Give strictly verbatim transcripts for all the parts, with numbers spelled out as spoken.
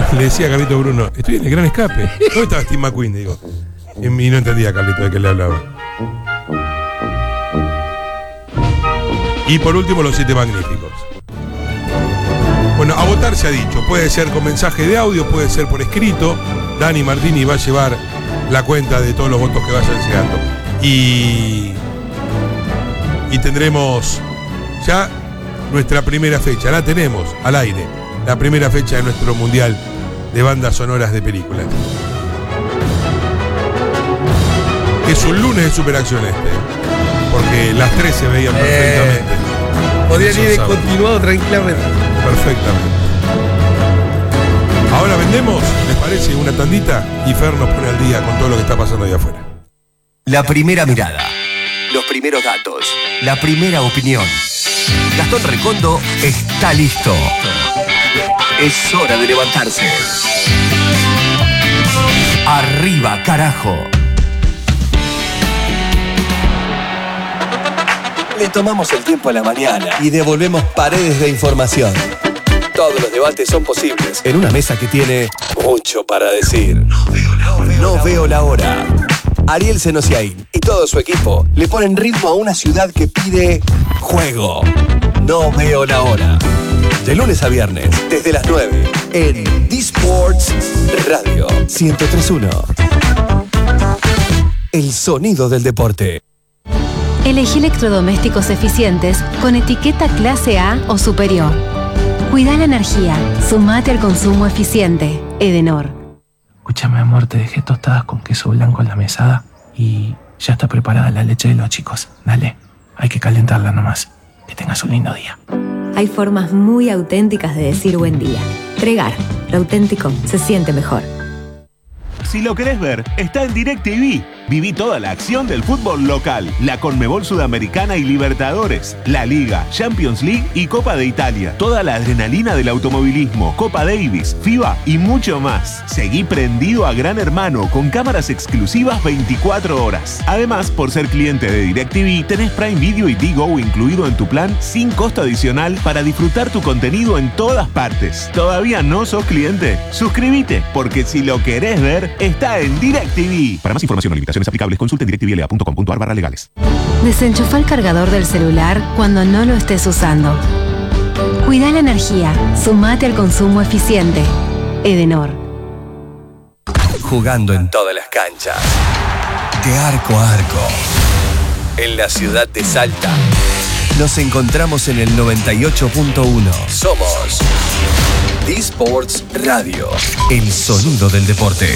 le decía a Carlito Bruno, estoy en el Gran Escape. ¿Dónde estaba Steve McQueen? Digo. Y no entendía, Carlito, de qué le hablaba. Y por último, Los Siete Magníficos. Bueno, a votar se ha dicho. Puede ser con mensaje de audio, puede ser por escrito. Dani Martini va a llevar la cuenta de todos los votos que vayan llegando. Y, y tendremos ya nuestra primera fecha. La tenemos al aire. La primera fecha de nuestro mundial de bandas sonoras de películas. Es un lunes de superacción este, porque las tres se veían perfectamente. Eh, podrían ir continuado tranquilamente. Perfectamente. Ahora vendemos, ¿les parece? Una tandita y Fer nos pone al día con todo lo que está pasando ahí afuera. La primera mirada, los primeros datos, la primera opinión. Gastón Recondo está listo. Es hora de levantarse. Arriba, carajo. Le tomamos el tiempo a la mañana y devolvemos paredes de información. Todos los debates son posibles en una mesa que tiene mucho para decir. No veo la hora. No veo la hora. Ariel Senosiaín y todo su equipo le ponen ritmo a una ciudad que pide juego. No veo la hora. De lunes a viernes, desde las nueve, en D-Sports Radio ciento tres punto uno. El sonido del deporte. Elegí electrodomésticos eficientes con etiqueta clase A o superior. Cuida la energía. Sumate al consumo eficiente. Edenor. Escúchame, amor, te dejé tostadas con queso blanco en la mesada y ya está preparada la leche de los chicos. Dale, hay que calentarla nomás. Que tengas un lindo día. Hay formas muy auténticas de decir buen día. Tregar, lo auténtico se siente mejor. Si lo querés ver, está en DirecTV. Viví toda la acción del fútbol local, la Conmebol Sudamericana y Libertadores, la Liga, Champions League y Copa de Italia. Toda la adrenalina del automovilismo, Copa Davis, FIBA y mucho más. Seguí prendido a Gran Hermano con cámaras exclusivas veinticuatro horas. Además, por ser cliente de DirecTV, tenés Prime Video y Digo incluido en tu plan sin costo adicional para disfrutar tu contenido en todas partes. ¿Todavía no sos cliente? Suscríbete, porque si lo querés ver, está en DirecTV. Para más información o limitaciones aplicables, consulte en directvla punto com punto ar barra legales. Desenchufa el cargador del celular cuando no lo estés usando. Cuida la energía. Sumate al consumo eficiente. Edenor. Jugando en todas las canchas. De arco a arco. En la ciudad de Salta. Nos encontramos en el noventa y ocho punto uno. Somos D-Sports Radio. El sonido del deporte.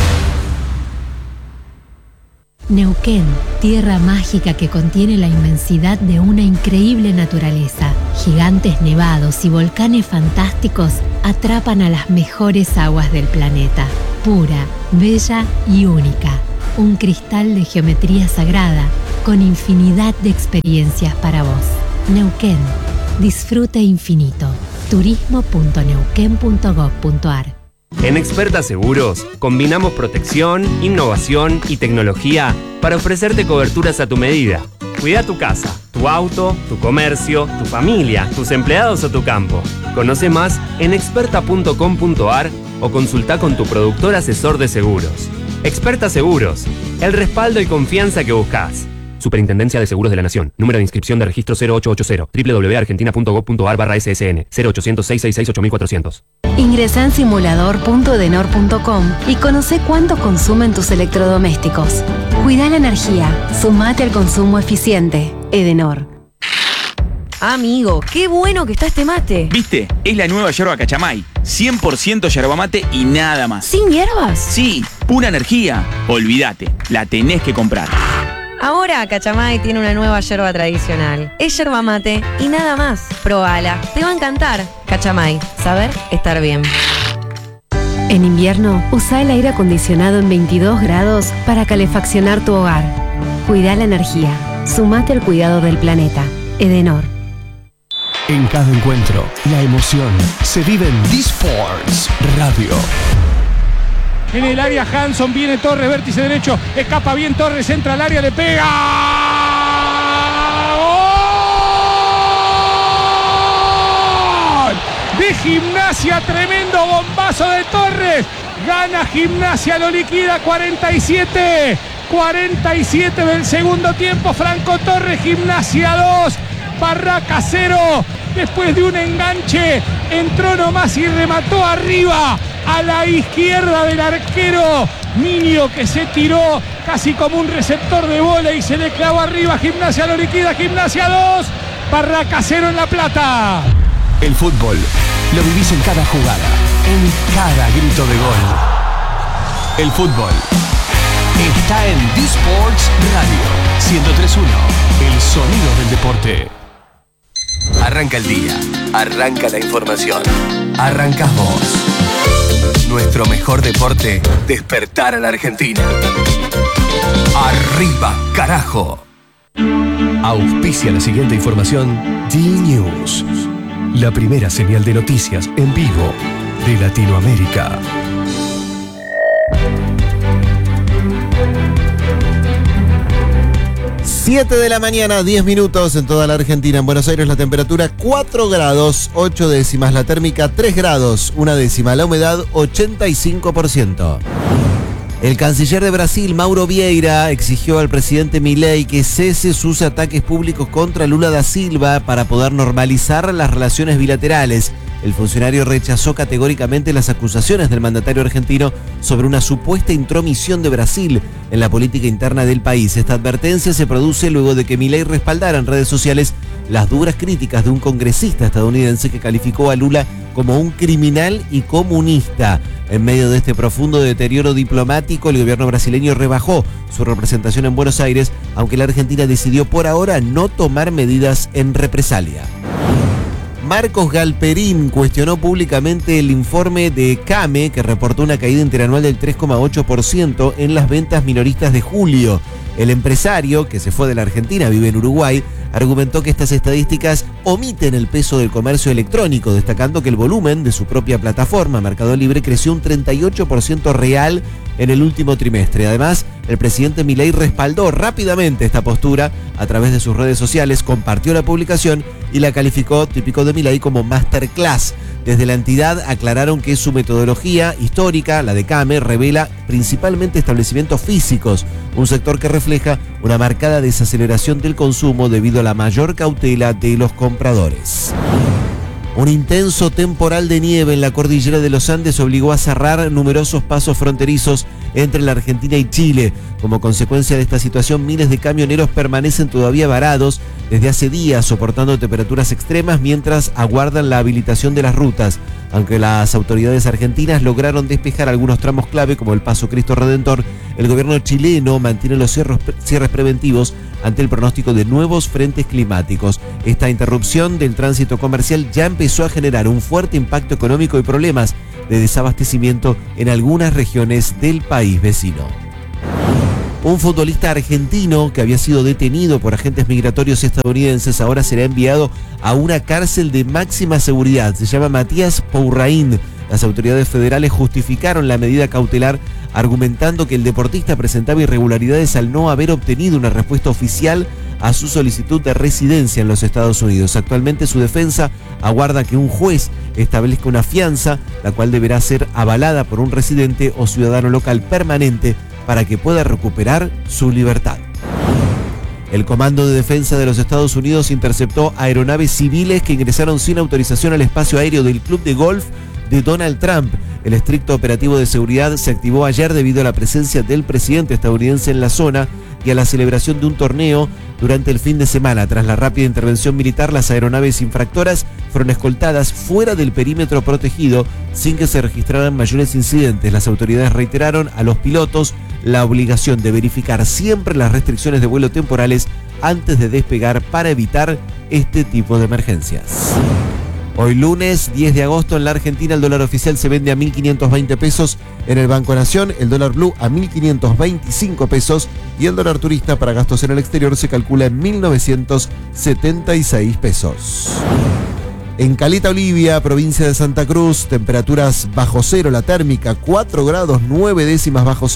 Neuquén, tierra mágica que contiene la inmensidad de una increíble naturaleza. Gigantes nevados y volcanes fantásticos atrapan a las mejores aguas del planeta. Pura, bella y única. Un cristal de geometría sagrada con infinidad de experiencias para vos. Neuquén, disfrute infinito. turismo punto neuquén punto gob punto ar. En Experta Seguros, combinamos protección, innovación y tecnología para ofrecerte coberturas a tu medida. Cuida tu casa, tu auto, tu comercio, tu familia, tus empleados o tu campo. Conoce más en experta punto com punto ar o consulta con tu productor asesor de seguros. Experta Seguros, el respaldo y confianza que buscas. Superintendencia de Seguros de la Nación. Número de inscripción de registro cero ocho ocho cero. doble u doble u doble u punto argentina punto gob punto ar barra ese ese ene. cero ochocientos, seiscientos sesenta y seis, ocho mil cuatrocientos. Ingresá en simulador punto edenor punto com y conoce cuánto consumen tus electrodomésticos. Cuida la energía. Sumate al consumo eficiente. Edenor. Amigo, qué bueno que está este mate. ¿Viste? Es la nueva yerba Cachamay. cien por ciento yerba mate y nada más. ¿Sin hierbas? Sí, pura energía. Olvídate, la tenés que comprar. Ahora Cachamay tiene una nueva yerba tradicional. Es yerba mate y nada más. Probala, te va a encantar. Cachamay, saber estar bien. En invierno, usa el aire acondicionado en veintidós grados para calefaccionar tu hogar. Cuida la energía. Sumate al cuidado del planeta. Edenor. En cada encuentro, la emoción se vive en D-Sports Radio. En el área Hanson, viene Torres, vértice derecho, escapa bien Torres, entra al área, le pega. ¡Gol! De Gimnasia, tremendo bombazo de Torres. Gana Gimnasia, lo liquida cuarenta y siete. cuarenta y siete del segundo tiempo. Franco Torres, Gimnasia dos, Barraca cero. Después de un enganche, entró nomás y remató arriba a la izquierda del arquero Minio, que se tiró casi como un receptor de vóley y se le clavó arriba. Gimnasia lo liquida, Gimnasia dos, Barraca cero en La Plata. El fútbol lo vivís en cada jugada, en cada grito de gol. El fútbol está en D-Sports Radio ciento tres punto uno, el sonido del deporte. Arranca el día, arranca la información, arrancás vos. Nuestro mejor deporte, despertar a la Argentina. ¡Arriba, carajo! Auspicia la siguiente información D-News, la primera señal de noticias en vivo de Latinoamérica. siete de la mañana, diez minutos en toda la Argentina. En Buenos Aires la temperatura cuatro grados, ocho décimas. La térmica tres grados, una décima. La humedad ochenta y cinco por ciento. El canciller de Brasil, Mauro Vieira, exigió al presidente Milei que cese sus ataques públicos contra Lula da Silva para poder normalizar las relaciones bilaterales. El funcionario rechazó categóricamente las acusaciones del mandatario argentino sobre una supuesta intromisión de Brasil en la política interna del país. Esta advertencia se produce luego de que Milei respaldara en redes sociales las duras críticas de un congresista estadounidense que calificó a Lula como un criminal y comunista. En medio de este profundo deterioro diplomático, el gobierno brasileño rebajó su representación en Buenos Aires, aunque la Argentina decidió por ahora no tomar medidas en represalia. Marcos Galperín cuestionó públicamente el informe de CAME, que reportó una caída interanual del tres coma ocho por ciento en las ventas minoristas de julio. El empresario, que se fue de la Argentina, vive en Uruguay, argumentó que estas estadísticas omiten el peso del comercio electrónico, destacando que el volumen de su propia plataforma, Mercado Libre, creció un treinta y ocho por ciento real en el último trimestre. Además, el presidente Milei respaldó rápidamente esta postura a través de sus redes sociales, compartió la publicación y la calificó, típico de Milei, como masterclass. Desde la entidad aclararon que su metodología histórica, la de CAME, revela principalmente establecimientos físicos, un sector que refleja una marcada desaceleración del consumo debido a la mayor cautela de los compradores. Un intenso temporal de nieve en la cordillera de los Andes obligó a cerrar numerosos pasos fronterizos entre la Argentina y Chile. Como consecuencia de esta situación, miles de camioneros permanecen todavía varados desde hace días, soportando temperaturas extremas mientras aguardan la habilitación de las rutas. Aunque las autoridades argentinas lograron despejar algunos tramos clave, como el Paso Cristo Redentor, el gobierno chileno mantiene los cierres, cierres preventivos ante el pronóstico de nuevos frentes climáticos. Esta interrupción del tránsito comercial ya empezó a generar un fuerte impacto económico y problemas de desabastecimiento en algunas regiones del país vecino. Un futbolista argentino que había sido detenido por agentes migratorios estadounidenses ahora será enviado a una cárcel de máxima seguridad. Se llama Matías Pourrain. Las autoridades federales justificaron la medida cautelar argumentando que el deportista presentaba irregularidades al no haber obtenido una respuesta oficial a su solicitud de residencia en los Estados Unidos. Actualmente su defensa aguarda que un juez establezca una fianza, la cual deberá ser avalada por un residente o ciudadano local permanente para que pueda recuperar su libertad. El Comando de Defensa de los Estados Unidos interceptó aeronaves civiles que ingresaron sin autorización al espacio aéreo del club de golf de Donald Trump. El estricto operativo de seguridad se activó ayer debido a la presencia del presidente estadounidense en la zona y a la celebración de un torneo durante el fin de semana. Tras la rápida intervención militar, las aeronaves infractoras fueron escoltadas fuera del perímetro protegido sin que se registraran mayores incidentes. Las autoridades reiteraron a los pilotos la obligación de verificar siempre las restricciones de vuelo temporales antes de despegar para evitar este tipo de emergencias. Hoy lunes diez de agosto en la Argentina el dólar oficial se vende a mil quinientos veinte pesos en el Banco Nación, el dólar blue a mil quinientos veinticinco pesos y el dólar turista para gastos en el exterior se calcula en mil novecientos setenta y seis pesos. En Caleta Olivia, provincia de Santa Cruz, temperaturas bajo cero, la térmica cuatro grados nueve décimas bajo cero,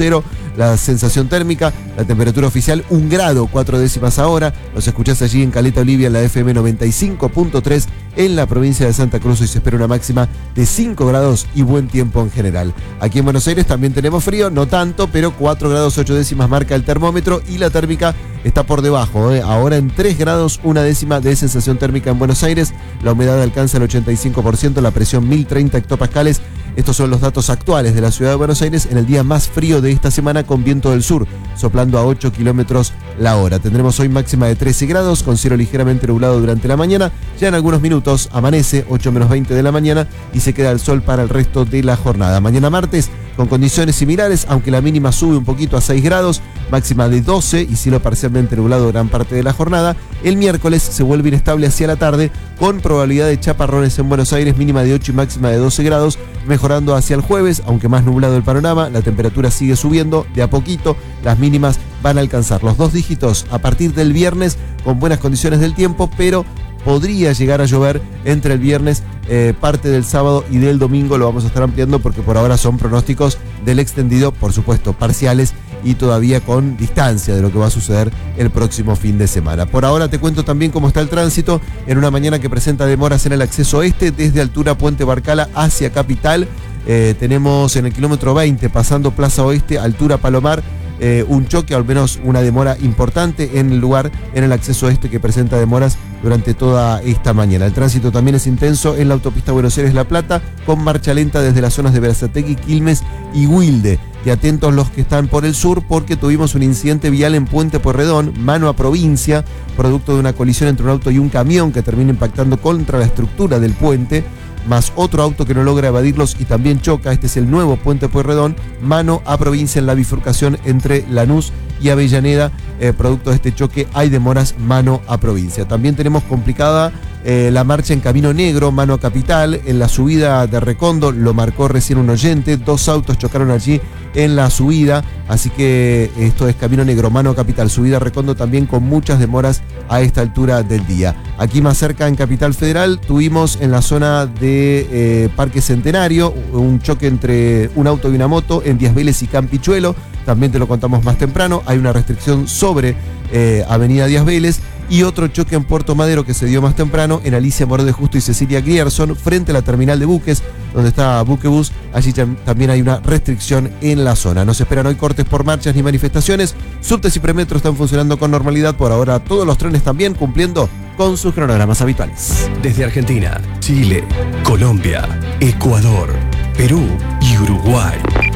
la sensación térmica, la temperatura oficial un grado, cuatro décimas ahora. Los escuchás allí en Caleta Olivia, en la F M noventa y cinco punto tres en la provincia de Santa Cruz, y se espera una máxima de cinco grados y buen tiempo en general. Aquí en Buenos Aires también tenemos frío, no tanto, pero cuatro grados ocho décimas marca el termómetro y la térmica está por debajo, ¿eh? Ahora en tres grados una décima de sensación térmica en Buenos Aires, la humedad alcanza el ochenta y cinco por ciento, la presión mil treinta hectopascales. Estos son los datos actuales de la ciudad de Buenos Aires en el día más frío de esta semana, con viento del sur soplando a ocho kilómetros la hora. Tendremos hoy máxima de trece grados, con cielo ligeramente nublado durante la mañana. Ya en algunos minutos amanece, ocho menos veinte de la mañana, y se queda el sol para el resto de la jornada. Mañana martes, con condiciones similares, aunque la mínima sube un poquito a seis grados, máxima de doce y cielo parcialmente nublado gran parte de la jornada. El miércoles se vuelve inestable hacia la tarde, con probabilidad de chaparrones en Buenos Aires, mínima de ocho y máxima de doce grados, mejorando hacia el jueves, aunque más nublado el panorama. La temperatura sigue subiendo de a poquito, las mínimas van a alcanzar los dos dígitos a partir del viernes, con buenas condiciones del tiempo, pero podría llegar a llover entre el viernes, eh, parte del sábado y del domingo. Lo vamos a estar ampliando porque por ahora son pronósticos del extendido, por supuesto parciales y todavía con distancia de lo que va a suceder el próximo fin de semana. Por ahora te cuento también cómo está el tránsito en una mañana que presenta demoras en el acceso este desde altura Puente Barcala hacia Capital. Eh, tenemos en el kilómetro veinte, pasando Plaza Oeste, altura Palomar, Eh, un choque, al menos una demora importante en el lugar, en el acceso este, que presenta demoras durante toda esta mañana. El tránsito también es intenso en la autopista Buenos Aires-La Plata, con marcha lenta desde las zonas de Berazategui, Quilmes y Wilde. Y atentos los que están por el sur, porque tuvimos un incidente vial en Puente Pueyrredón, mano a provincia, producto de una colisión entre un auto y un camión que termina impactando contra la estructura del puente, más otro auto que no logra evadirlos y también choca. Este es el nuevo Puente Pueyrredón, mano a provincia en la bifurcación entre Lanús y Avellaneda. Eh, producto de este choque hay demoras mano a provincia. También tenemos complicada eh, la marcha en Camino Negro, mano a Capital, en la subida de Recondo. Lo marcó recién un oyente, dos autos chocaron allí en la subida, así que esto es Camino Negro, mano a Capital, subida a Recondo, también con muchas demoras a esta altura del día. Aquí más cerca, en Capital Federal, tuvimos en la zona de eh, Parque Centenario un choque entre un auto y una moto en Díaz Vélez y Campichuelo. También te lo contamos más temprano. Hay una restricción sobre eh, Avenida Díaz Vélez, y otro choque en Puerto Madero que se dio más temprano en Alicia Moró de Justo y Cecilia Grierson, frente a la terminal de buques, donde está Buquebus. Allí también hay una restricción en la zona. No se esperan hoy cortes por marchas ni manifestaciones. Subtes y premetro están funcionando con normalidad por ahora. Todos los trenes también cumpliendo con sus cronogramas habituales. Desde Argentina, Chile, Colombia, Ecuador, Perú y Uruguay.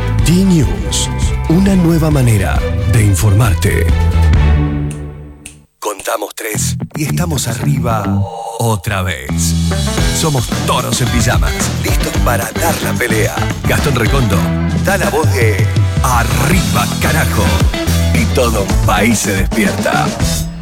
D-News, una nueva manera de informarte. Contamos tres y estamos arriba otra vez. Somos toros en pijamas, listos para dar la pelea. Gastón Recondo da la voz de arriba, carajo. Y todo un país se despierta.